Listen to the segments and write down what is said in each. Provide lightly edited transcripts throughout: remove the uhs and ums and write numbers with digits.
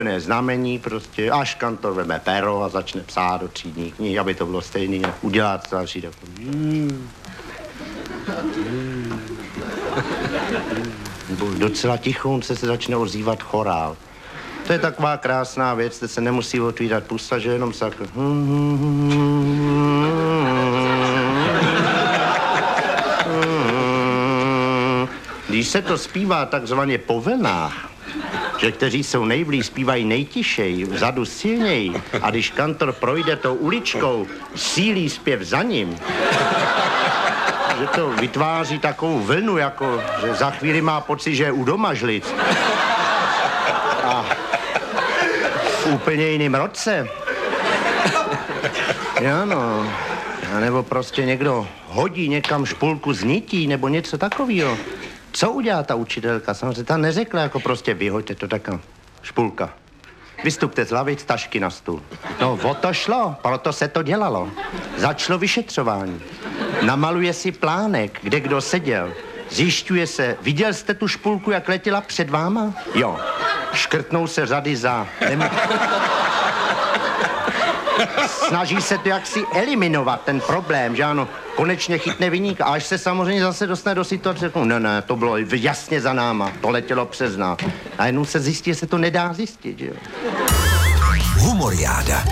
znamení prostě, až kantor veme péro a začne psát do třídní knihy, aby to bylo stejný, udělá to další takový. Docela ticho, se začne ozývat chorál. To je taková krásná věc, kde se nemusí otvírat pusta, že jenom se jako... Když se to zpívá takzvaně po vlnách, že kteří jsou nejblíž, zpívají nejtišej, vzadu silněji, a když kantor projde tou uličkou, sílí zpěv za ním, že to vytváří takovou vlnu, jako, že za chvíli má pocit, že je u domažlic. A v úplně jiným roce. Jo, no. A nebo prostě někdo hodí někam špulku z nití, nebo něco takového. Co udělá ta učitelka? Samozřejmě ta neřekla, jako prostě vyhoďte to taká špulka. Vystupte z lavic, tašky na stůl. No, o to šlo, proto se to dělalo. Začalo vyšetřování. Namaluje si plánek, kde kdo seděl. Zjišťuje se, viděl jste tu špulku, jak letěla před váma? Jo. Škrtnou se řady za... Snaží se to jaksi eliminovat, ten problém, že ano, konečně chytne viníka, až se samozřejmě zase dostane do situace, ne, to bylo jasně za náma, to letělo přes nás. A jenom se zjistí, že se to nedá zjistit, že jo. Humoriáda.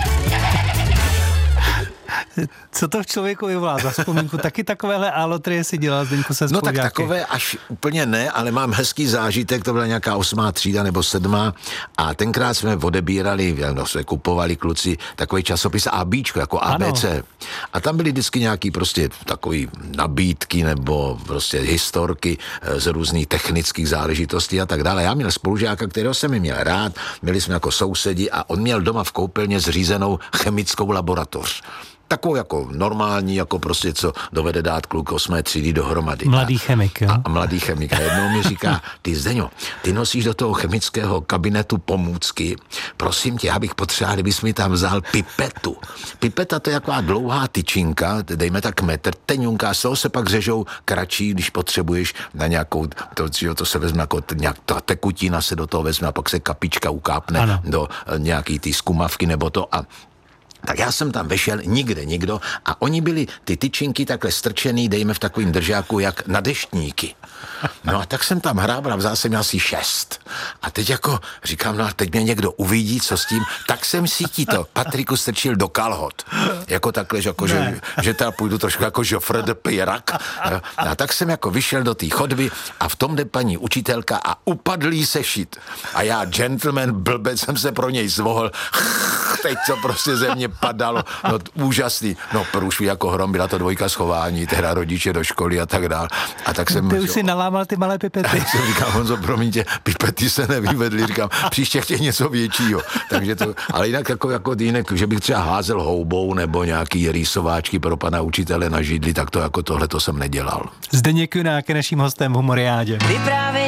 Co to v člověku vyvolá za vzpomínku? Taky takovéhle alotrie si dělal, Zdeňku, se spolužáky? No tak takové až úplně ne, ale mám hezký zážitek, to byla nějaká 8. třída nebo 7. a tenkrát jsme odebírali, jsme kupovali kluci takový časopis ABčko, jako ABC. Ano. A tam byly vždycky nějaký prostě takový nabídky nebo prostě historky z různých technických záležitostí a tak dále. Já měl spolužáka, kterého jsem měl rád, byli jsme jako sousedi a on měl doma v koupelně zřízenou chemickou laboratoř. Takovou jako normální, jako prostě, co dovede dát kluk 8. třídy dohromady. Mladý chemik, jo? A mladý chemik. A jednou mi říká, ty Zdeňo, ty nosíš do toho chemického kabinetu pomůcky. Prosím tě, já bych potřeboval, kdybys mi tam vzal pipetu. Pipeta to je taková dlouhá tyčinka, dejme tak metr, teňunká, z toho se pak řežou kratší, když potřebuješ na nějakou, to se vezme jako ta tekutina se do toho vezme a pak se kapička ukápne do nějaký ty skumavky nebo to a tak já jsem tam vešel, nikdo, a oni byli ty tyčinky takhle strčený, dejme v takovým držáku, jak na deštníky. No a tak jsem tam hrábal, vzal jsem asi 6. A teď jako říkám, no a teď mě někdo uvidí, co s tím, tak jsem si ti to, Patriku, strčil do kalhot. Jako takhle, jako, že teda půjdu trošku jako Joffre de Pirac. A tak jsem jako vyšel do té chodby a v tom jde paní učitelka a upadlý sešit. A já, gentleman, blbec, jsem se pro něj zvohl. Teď co prostě ze mě padalo, no úžasný. No průšví jako hrom, byla to 2 schování, tehda rodiče do školy a tak dál. A tak jsem... Ty už si nalámal ty malé pipety. Jsem říkal, Honzo, promiňte, pipety se nevyvedly, říkám, příště chtěj něco většího. Takže to, ale jinak jako jinak, že bych třeba házel houbou nebo nějaký rýsováčky pro pana učitele na židli, tak to jako tohle to jsem nedělal. Zdeněk Junák je naším hostem v Humoriádě.